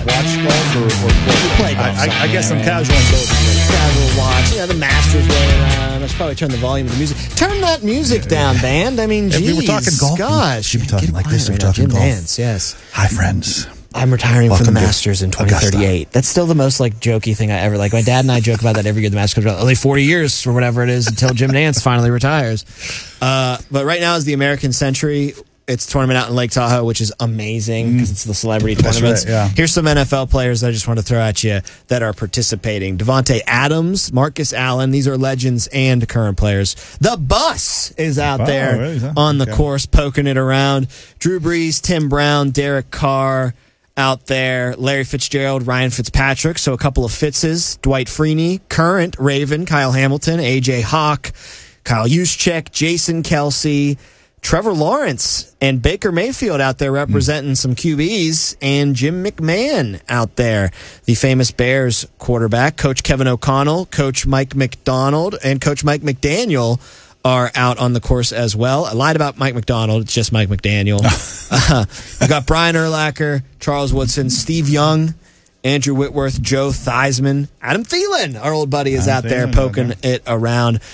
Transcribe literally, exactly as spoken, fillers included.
watch golf or, or play? You play golf. I, I, I guess yeah, I'm right? casual on both. Casual watch. Yeah, the Masters rolling around. I should probably turn the volume of the music. Turn that music down, band. I mean, If geez. we were talking golf, we Gosh. should be talking Get like this quiet if right we're talking now. Jim golf. Nance, yes. Hi, friends. I'm retiring Welcome from the to Masters in twenty Augusta. thirty-eight. That's still the most like jokey thing I ever like. My dad and I joke about that every year. The Masters comes around. Only forty years or whatever it is until Jim Nance finally retires. Uh, but right now is the American Century. It's a tournament out in Lake Tahoe, which is amazing because it's the celebrity That's tournaments. right, yeah. Here's some N F L players that I just want to throw at you that are participating. Devontae Adams, Marcus Allen. These are legends and current players. The Bus is out Oh, there really, huh? on the Okay. course, poking it around. Drew Brees, Tim Brown, Derek Carr out there. Larry Fitzgerald, Ryan Fitzpatrick. So a couple of Fitzes. Dwight Freeney, current Raven, Kyle Hamilton, A J Hawk, Kyle Juszczyk, Jason Kelsey, Trevor Lawrence, and Baker Mayfield out there representing mm. some Q Bs, and Jim McMahon out there, the famous Bears quarterback. Coach Kevin O'Connell, Coach Mike McDonald, and Coach Mike McDaniel are out on the course as well. I lied about Mike McDonald. It's just Mike McDaniel. uh, we've got Brian Urlacher, Charles Woodson, Steve Young, Andrew Whitworth, Joe Theismann, Adam Thielen, our old buddy, is Adam out there Thielen, poking okay. it around.